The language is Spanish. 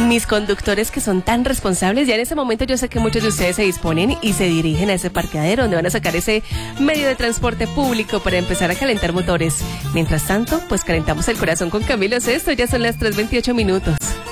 Mis conductores que son tan responsables, ya en ese momento yo sé que muchos de ustedes se disponen y se dirigen a ese parqueadero donde van a sacar ese medio de transporte público para empezar a calentar motores. Mientras tanto, pues calentamos el corazón con Camilo Sesto, ya son las 3:28 minutos.